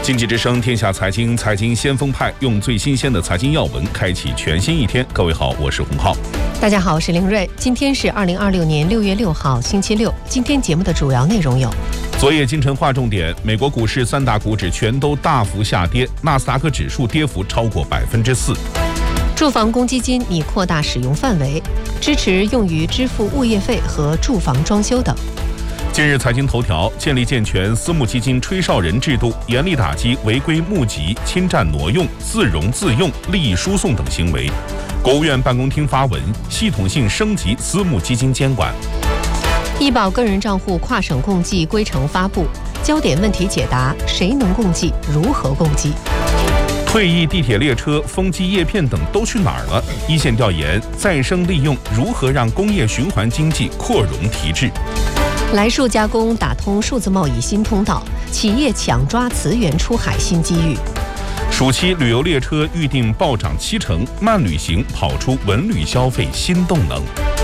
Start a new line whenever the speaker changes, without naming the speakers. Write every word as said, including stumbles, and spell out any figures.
经济之声天下财经，财经先锋派用最新鲜的财经要闻开启全新一天。各位好，我是洪浩。
大家好，我是凌睿。今天是二零二六年六月六号，星期六。今天节目的主要内容有：
昨夜今晨划重点，美国股市三大股指全都大幅下跌，纳斯达克指数跌幅超过百分之四。
住房公积金拟扩大使用范围，支持用于支付物业费和住房装修等。
今日财经头条：建立健全私募基金吹哨人制度，严厉打击违规募集、侵占挪用、自融自用、利益输送等行为。国务院办公厅发文，系统性升级私募基金监管。
医保个人账户跨省共计规程发布，焦点问题解答：谁能共计？如何共计？退役地铁列车、风机叶片等都去哪儿了？一线调研：再生利用如何让工业循环经济扩容提质？来数加工打通数字贸易新通道，企业抢抓磁源出海新机遇。暑期旅游列车预订暴涨七成，慢旅行跑出文旅消费新动能。